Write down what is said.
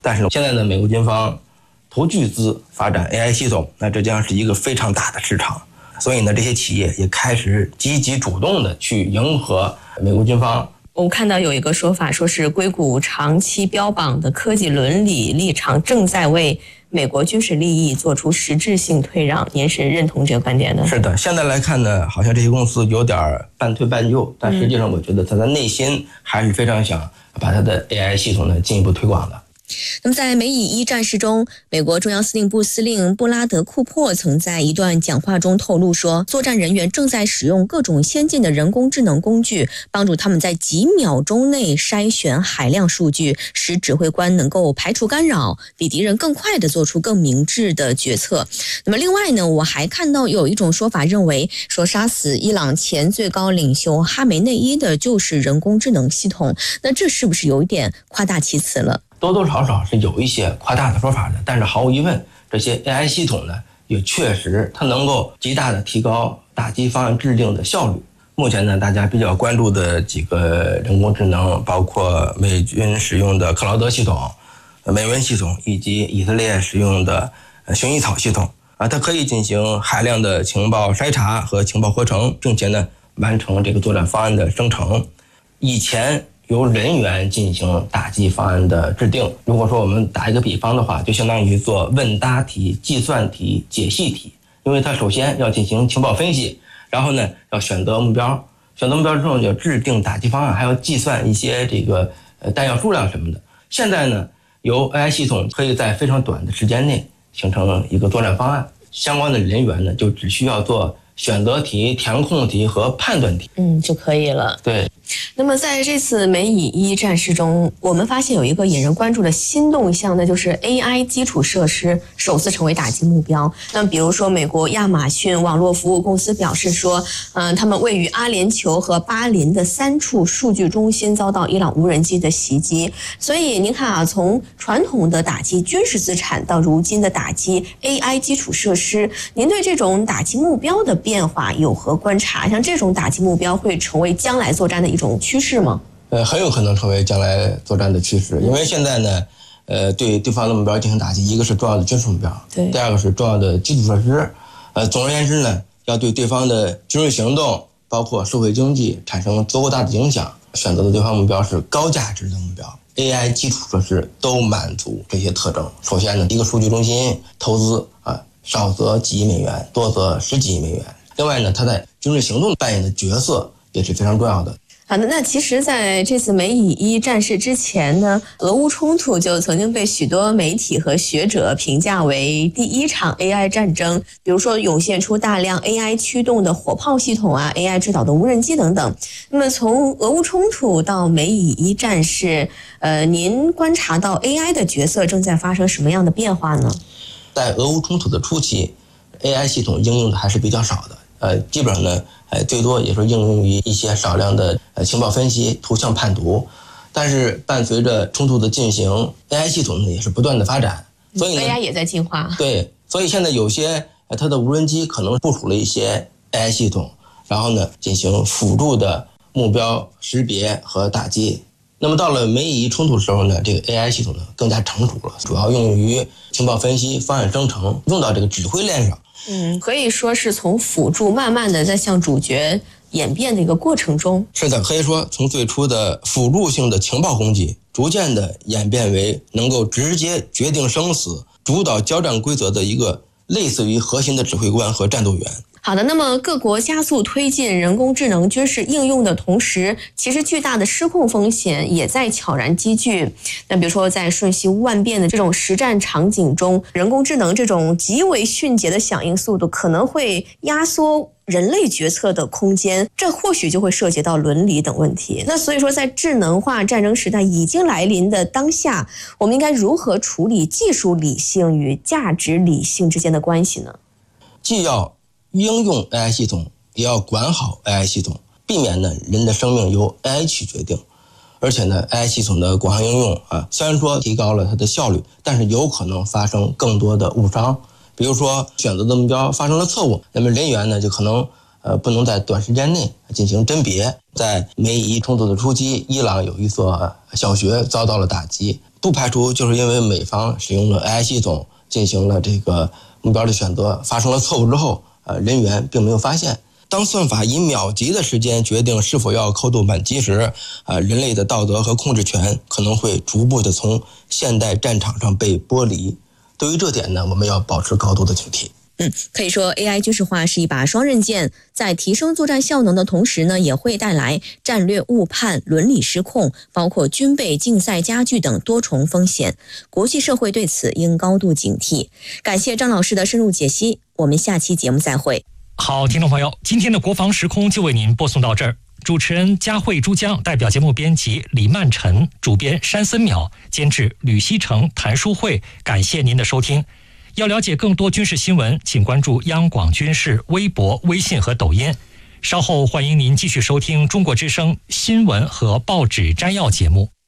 但是现在呢，美国军方投巨资发展 AI 系统，那这将是一个非常大的市场。所以呢，这些企业也开始积极主动的去迎合美国军方。 我看到有一个说法，说是硅谷长期标榜的科技伦理立场正在为美国军事利益做出实质性退让，您是认同这个观点的？ 是的，现在来看呢，好像这些公司有点半推半就，但实际上我觉得他的内心还是非常想把他的 AI 系统呢进一步推广的。 那么在美以一战事中，美国中央司令部司令布拉德·库珀曾在一段讲话中透露说，作战人员正在使用各种先进的人工智能工具，帮助他们在几秒钟内筛选海量数据，使指挥官能够排除干扰，比敌人更快地做出更明智的决策。那么另外呢，我还看到有一种说法认为，说杀死伊朗前最高领袖哈梅内伊的就是人工智能系统，那这是不是有一点夸大其词了？ 多多少少是有一些夸大的说法的，但是毫无疑问，这些 AI 系统呢，也确实它能够极大的提高打击方案制定的效率。目前呢，大家比较关注的几个人工智能，包括美军使用的克劳德系统、美文系统，以及以色列使用的薰衣草系统啊，它可以进行海量的情报筛查和情报合成，并且呢，完成这个作战方案的生成。以前由人员进行打击方案的制定。如果说我们打一个比方的话，就相当于做问答题、计算题、解析题，因为它首先要进行情报分析，然后呢要选择目标，选择目标之后要制定打击方案，还要计算一些这个弹药数量什么的。现在呢，由 AI 系统可以在非常短的时间内形成一个作战方案，相关的人员呢就只需要做选择题、填空题和判断题， 就可以了。 对。 那么在这次美以一战事中，我们发现有一个引人关注的新动向，那就是 AI 基础设施首次成为打击目标。那比如说，美国亚马逊网络服务公司表示说，他们位于阿联酋和巴林的3处数据中心遭到伊朗无人机的袭击。所以您看啊，从传统的打击军事资产到如今的打击 AI 基础设施，您对这种打击目标的变化有何观察？像这种打击目标会成为将来作战的一种趋势吗？ 很有可能成为将来作战的趋势，因为现在呢，对对方的目标进行打击，一个是重要的军事目标， 对， 第二个是重要的基础设施，总而言之呢，要对对方的军事行动，包括社会经济产生足够大的影响，选择的对方目标是高价值的目标。AI 基础设施都满足这些特征。首先呢，一个数据中心投资少则几亿美元，多则10几亿美元。另外呢，它在军事行动扮演的角色也是非常重要的。 好的，那其实在这次美以一战事之前呢，俄乌冲突就曾经被许多媒体和学者评价为第一场 AI 战争，比如说涌现出大量 AI 驱动的火炮系统啊， AI 制导的无人机等等。那么从俄乌冲突到美以一战事，您观察到 AI 的角色正在发生什么样的变化呢？ 在俄乌冲突的初期， AI 系统应用的还是比较少的，基本上呢，最多也是应用于一些少量的情报分析、图像判读。但是伴随着冲突的进行， AI 系统呢也是不断的发展，所以呢 AI 也在进化。 对，所以现在有些它的无人机可能部署了一些 AI 系统，然后呢进行辅助的目标识别和打击。那么到了美以一冲突的时候呢，这个 AI 系统呢更加成熟了，主要用于情报分析、方案生成，用到这个指挥链上。 可以说是从辅助慢慢的在向主角演变的一个过程中。 是的，可以说从最初的辅助性的情报攻击，逐渐的演变为能够直接决定生死、主导交战规则的一个类似于核心的指挥官和战斗员。 好的，那么各国加速推进人工智能军事应用的同时，其实巨大的失控风险也在悄然积聚。那比如说在瞬息万变的这种实战场景中，人工智能这种极为迅捷的响应速度可能会压缩人类决策的空间，这或许就会涉及到伦理等问题。那所以说在智能化战争时代已经来临的当下，我们应该如何处理技术理性与价值理性之间的关系呢？ 既要应用 AI 系统，也要管好 AI 系统，避免呢人的生命由 AI 去决定。而且呢 AI 系统的广泛应用虽然说提高了它的效率，但是有可能发生更多的误伤。比如说选择的目标发生了错误，那么人员呢就可能不能在短时间内进行甄别。在美以冲突的初期，伊朗有一所小学遭到了打击，不排除就是因为美方使用了 AI 系统进行了这个目标的选择，发生了错误之后，人员并没有发现。当算法以秒级的时间决定是否要扣动扳机时，人类的道德和控制权可能会逐步的从现代战场上被剥离。对于这点呢，我们要保持高度的警惕。 可以说 AI 军事化是一把双刃剑，在提升作战效能的同时呢，也会带来战略误判、伦理失控，包括军备竞赛加剧等多重风险。国际社会对此应高度警惕。感谢张老师的深入解析，我们下期节目再会。 好，听众朋友，今天的国防时空就为您播送到这儿。主持人佳慧珠江，代表节目编辑李曼晨，主编山森淼，监制吕希成、谭淑慧，感谢您的收听。要了解更多军事新闻，请关注央广军事微博、微信和抖音。稍后欢迎您继续收听中国之声新闻和报纸摘要节目。